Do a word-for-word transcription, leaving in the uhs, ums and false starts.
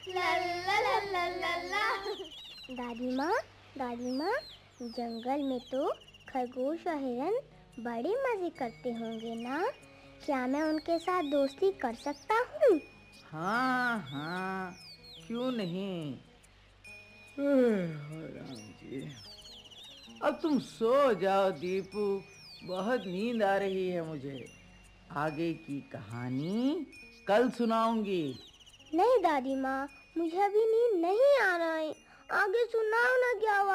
ला ला ला ला ला ला। दादी माँ, दादी माँ, जंगल में तो खरगोश और हिरन बड़े मजे करते होंगे ना? क्या मैं उनके साथ दोस्ती कर सकता हूँ? हाँ हाँ, क्यों नहीं। राम जी, अब तुम सो जाओ दीपू, बहुत नींद आ रही है मुझे। आगे की कहानी कल सुनाऊंगी। नहीं दादी माँ, मुझे अभी नींद नहीं आ रहा है। आगे सुनाओ ना क्या हुआ।